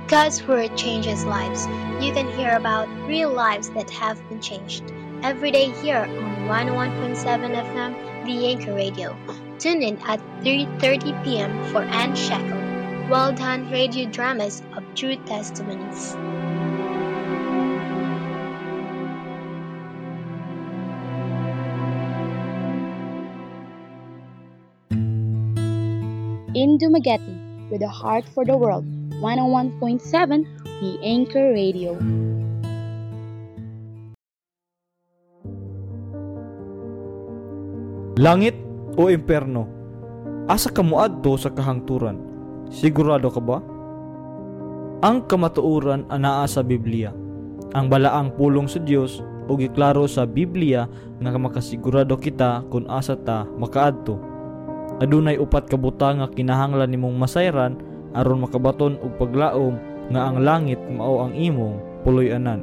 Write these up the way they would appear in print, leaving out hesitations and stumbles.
God's Word changes lives. You can hear about real lives that have been changed every day here on 101.7 FM, The Anchor Radio. Tune in at 3:30 p.m. for Anne Shekel. Well done radio dramas of true testimonies. In Dumaguete, with a heart for the world, 101.7 The Anchor Radio. Langit o impyerno? Asa ka moadto sa kahangturan? Sigurado ka ba? Ang kamatuoran anaa sa Biblia. Ang balaang pulong sa Dios ug giklaro sa Biblia nga makasigurado kita kung asa ta makaadto. Adunay upat ka butang nga kinahanglan nimong masayran aron makabaton og paglaom nga ang langit mao ang imong puloy-anan.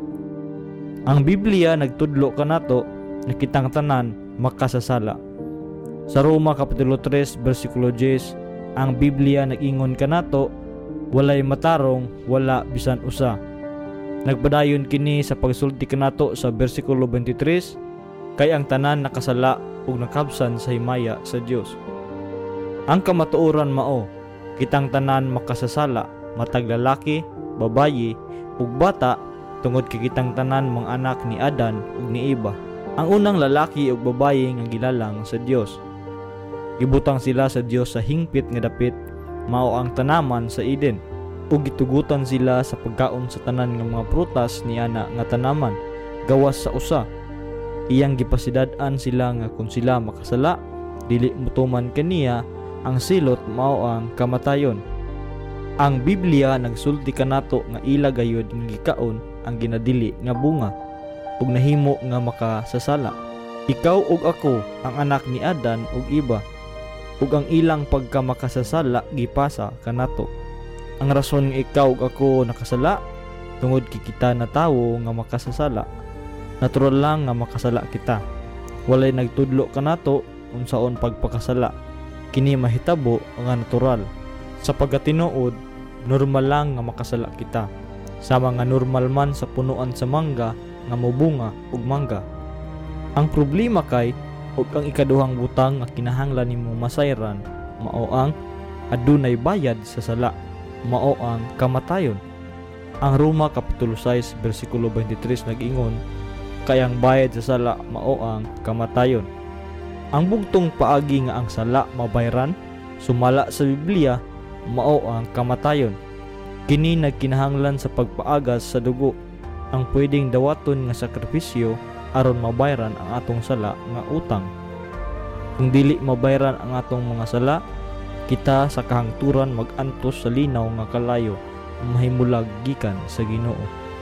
Ang Biblia nagtudlo kanato na kitang tanan makasasala. Sa Roma kapitulo 3 bersikulo 10, ang Biblia nag-ingon kanato, walay matarong, wala bisan usa. Nagpadayon kini sa pagsulti kanato sa bersikulo 23, kay ang tanan nakasala ug nakabsan sa himaya sa Dios. Ang kamatuoran mao, kitang tanan makasasala, matag lalaki, babayi, ug bata tungod kay kitang tanan mga anak ni Adan ug ni Eva. Ang unang lalaki ug babayi nga gilalang sa Dios. Gibutang sila sa Dios sa hingpit nga dapit, mao ang tanaman sa Eden, ug gitugutan sila sa pagkaon sa tanan nga mga prutas ni ana nga tanaman, gawas sa usa. Iyang gipasidad-an sila nga kung sila makasala, dili mutuman kaniya ang silot mao ang kamatayon. Ang Biblia nagsulti kanato nga ila gayud nga gikaon ang ginadili nga bunga ug nahimo nga makasasala. Ikaw ug ako ang anak ni Adan ug Eva, ug ang ilang pagkamakasasala gipasa kanato. Ang rason nga ikaw ug ako nakasala tungod kay kita na tawo nga makasasala. Natural lang nga makasala kita. Walay nagtudlo kanato unsaon pagpakasala. Kini mahitabo nga natural. Sa pagkatinuod, normal lang nga makasala kita. Sama nga normal man sa punuan sa mangga nga mobunga ug mangga. Ang problema kay ug ang ikaduhang butang nga kinahanglan nimo masayran mao ang adunay bayad sa sala, mao ang kamatayon. Ang Roma kapitulo 6 bersikulo 23 nag-ingon, kay ang bayad sa sala mao ang kamatayon. Ang bugtong paagi nga ang sala mabayran sumala sa Biblia mao ang kamatayon. Kini nagkinahanglan sa pagpaagas sa dugo, ang pwedeng dawaton nga sakripisyo aron mabayran ang atong sala nga utang. Kung dili mabayran ang atong mga sala, kita sa kahangturan mag-antos sa linaw nga kalayo, mahimulag gikan sa Ginoo.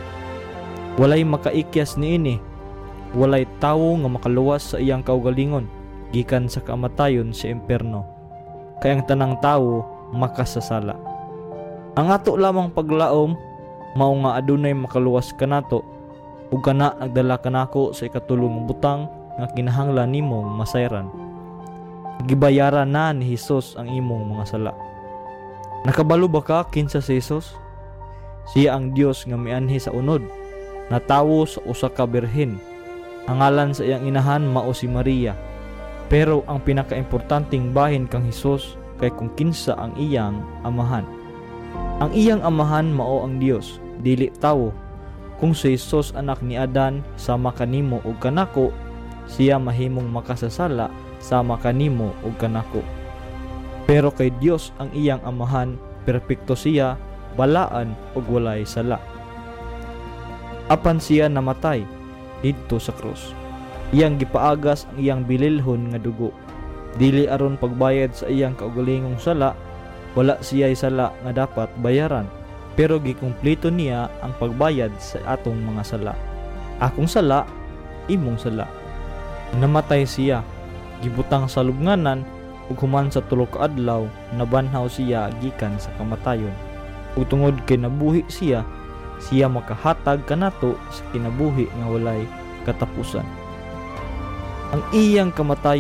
Walay makaikyas niini, walay tawo nga makaluwas sa iyang kaugalingon gikan sa kamatayon sa impyerno, kay ang tanang tawo makasasala. Ang ato lamang paglaom mao nga adunay makaluwas kanato, ug kana nagdala kanako sa ikatulong butang nga kinahanglan nimong masayran. Gibayaran na ni Hesus ang imong mga sala. Nakabalo ba ka kinsa si Hesus? Siya ang Dios nga mianhi sa unod, natawo sa usa ka birhen. Ang ngalan sa iyang inahan mao si Maria. Pero ang pinakaimportanteng bahin kang Hesus kay kung kinsa ang iyang amahan. Ang iyang amahan mao ang Dios, dili tawo. Kung si Hesus anak ni Adan sama kanimo ug kanako, siya mahimong makasasala sama kanimo ug kanako. Pero kay Dios ang iyang amahan, perpekto siya, balaan ug walay sala. Apan siya namatay didto sa krus. Iyang gipaagas ang iyang bililhon nga dugo. Dili aron pagbayad sa iyang kaugalingong sala, wala siya'y sala nga dapat bayaran, pero gikumpleto niya ang pagbayad sa atong mga sala. Akong sala, imong sala. Namatay siya, gibutang sa lubnganan, ug human sa tulo ka adlaw nabanhaw siya gikan sa kamatayon. Ug tungod kay nabuhi siya makahatag kanato sa kinabuhi nga walay katapusan. Ang iyang kamatayon